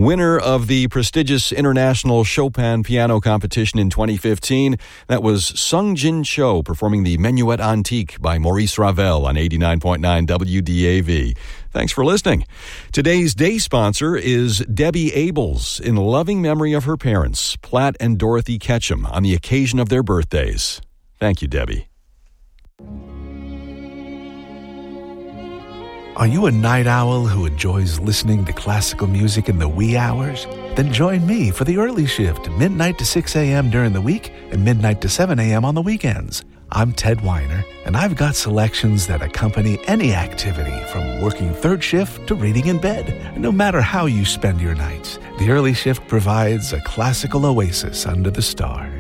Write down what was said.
Winner of the prestigious International Chopin Piano Competition in 2015, that was Sung Jin Cho performing the Menuet Antique by Maurice Ravel on 89.9 WDAV. Thanks for listening. Today's day sponsor is Debbie Abels in loving memory of her parents, Platt and Dorothy Ketchum, on the occasion of their birthdays. Thank you, Debbie. Are you a night owl who enjoys listening to classical music in the wee hours? Then join me for the early shift, midnight to 6 a.m. during the week and midnight to 7 a.m. on the weekends. I'm Ted Weiner, and I've got selections that accompany any activity from working third shift to reading in bed. No matter how you spend your nights, the early shift provides a classical oasis under the stars.